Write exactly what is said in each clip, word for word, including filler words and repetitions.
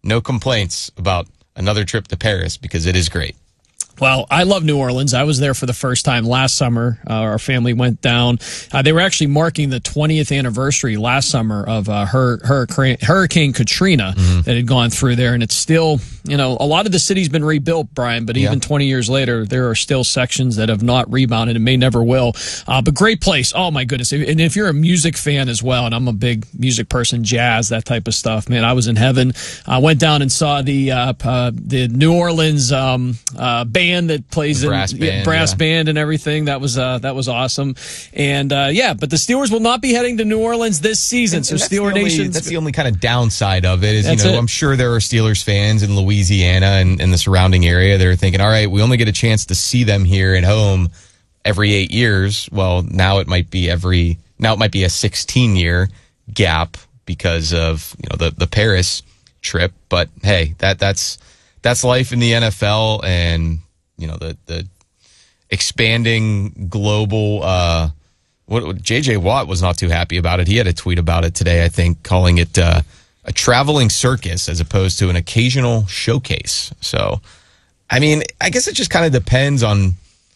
no complaints about another trip to Paris because it is great. Well, I love New Orleans. I was there for the first time last summer. Uh, our family went down. Uh, they were actually marking the twentieth anniversary last summer of uh, her, Hurricane, Hurricane Katrina mm-hmm. that had gone through there. And it's still, you know, a lot of the city's been rebuilt, Brian, but even yeah. twenty years later, there are still sections that have not rebounded and may never will. Uh, but great place. Oh, my goodness. And if you're a music fan as well, and I'm a big music person, jazz, that type of stuff, man, I was in heaven. I went down and saw the, uh, uh, the New Orleans um, uh, band. that plays the brass in band, yeah, brass yeah. band and everything. That was uh, that was awesome. And uh, yeah, but the Steelers will not be heading to New Orleans this season. And, so and that's Steeler the only, Nation. That's the only kind of downside of it. Is you know it. I'm sure there are Steelers fans in Louisiana and, and the surrounding area that are thinking, all right, we only get a chance to see them here at home every eight years. Well, now it might be every now it might be a sixteen year gap because of you know the the Paris trip. But hey, that that's that's life in the N F L and. You know, the the expanding global, uh, what J J Watt was not too happy about it. He had a tweet about it today, I think, calling it uh, a traveling circus as opposed to an occasional showcase. So, I mean, I guess it just kind of depends on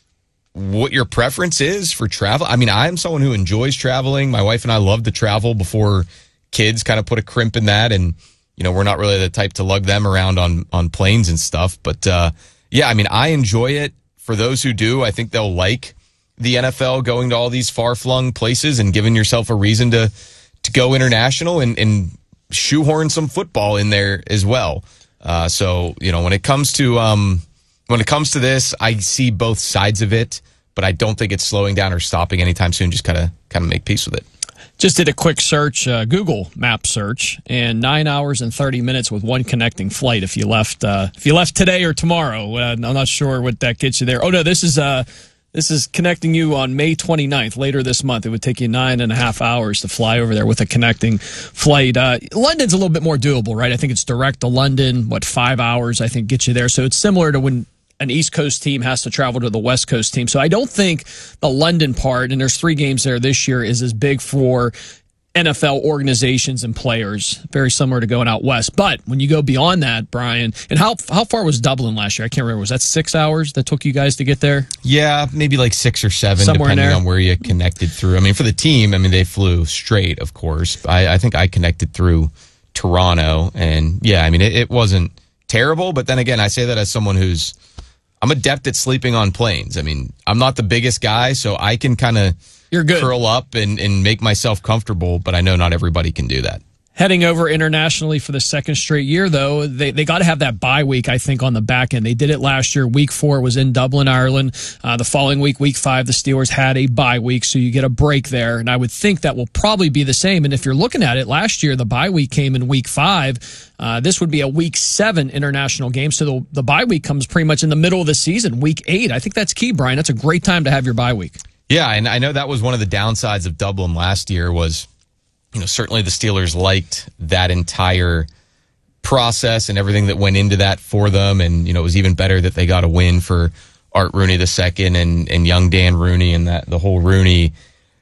what your preference is for travel. I mean, I'm someone who enjoys traveling. My wife and I love to travel before kids kind of put a crimp in that. And, you know, we're not really the type to lug them around on, on planes and stuff. But, uh, yeah, I mean, I enjoy it. For those who do, I think they'll like the N F L going to all these far-flung places and giving yourself a reason to to go international and, and shoehorn some football in there as well. Uh, so, you know, when it comes to um, when it comes to this, I see both sides of it, but I don't think it's slowing down or stopping anytime soon. Just kind of kind of make peace with it. Just did a quick search, uh, Google map search, and nine hours and thirty minutes with one connecting flight. If you left, uh, if you left today or tomorrow, uh, I'm not sure what that gets you there. Oh no, this is uh, this is connecting you on May twenty-ninth, later this month. It would take you nine and a half hours to fly over there with a connecting flight. Uh, London's a little bit more doable, right? I think it's direct to London. What five hours? I think gets you there. So it's similar to when an East Coast team has to travel to the West Coast team. So I don't think the London part, and there's three games there this year, is as big for N F L organizations and players. Very similar to going out west. But when you go beyond that, Brian, and how how far was Dublin last year? I can't remember. Was that six hours that took you guys to get there? Yeah, maybe like six or seven, Somewhere depending on where you connected through. I mean, for the team, I mean, they flew straight, of course. I, I think I connected through Toronto. And yeah, I mean, it, it wasn't terrible. But then again, I say that as someone who's I'm adept at sleeping on planes. I mean, I'm not the biggest guy, so I can kind of curl up and, and make myself comfortable, but I know not everybody can do that. Heading over internationally for the second straight year, though, they they got to have that bye week, I think, on the back end. They did it last year. Week four was in Dublin, Ireland. Uh, the following week, week five, the Steelers had a bye week, so you get a break there. And I would think that will probably be the same. And if you're looking at it, last year, the bye week came in week five. Uh, this would be a week seven international game. So the, the bye week comes pretty much in the middle of the season, week eight. I think that's key, Brian. That's a great time to have your bye week. Yeah, and I know that was one of the downsides of Dublin last year was, you know, certainly the Steelers liked that entire process and everything that went into that for them. And, you know, it was even better that they got a win for Art Rooney the second and, and young Dan Rooney and that the whole Rooney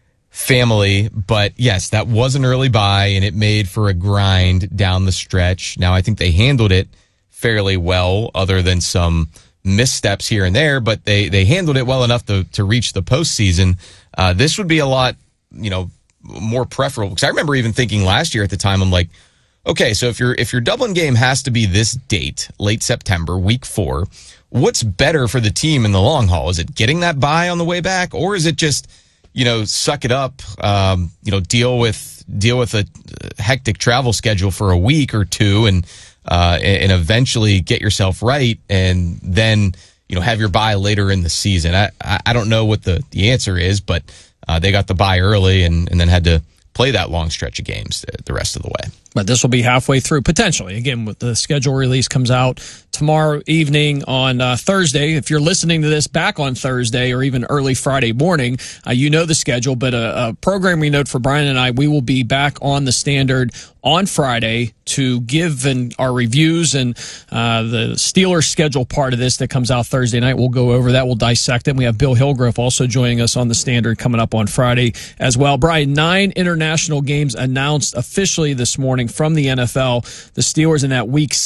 family. But yes, that was an early bye and it made for a grind down the stretch. Now, I think they handled it fairly well other than some missteps here and there, but they, they handled it well enough to, to reach the postseason. Uh, this would be a lot, you know, more preferable, because I remember even thinking last year at the time, I'm like, okay, so if your if your Dublin game has to be this date, late September, week four, what's better for the team in the long haul? Is it getting that bye on the way back, or is it just, you know, suck it up, um, you know, deal with deal with a hectic travel schedule for a week or two, and uh, and eventually get yourself right, and then, you know, have your bye later in the season? I I don't know what the the answer is, but Uh, they got the bye early and, and then had to play that long stretch of games the, the rest of the way. But this will be halfway through, potentially. Again, with the schedule release comes out tomorrow evening on uh, Thursday. If you're listening to this back on Thursday or even early Friday morning, uh, you know the schedule. But a, a programming note for Brian and I, we will be back on the Standard on Friday to give and our reviews and uh, the Steelers schedule part of this that comes out Thursday night. We'll go over that. We'll dissect it. We have Bill Hillgrove also joining us on the Standard coming up on Friday as well. Brian, nine international games announced officially this morning from the N F L. The Steelers in that week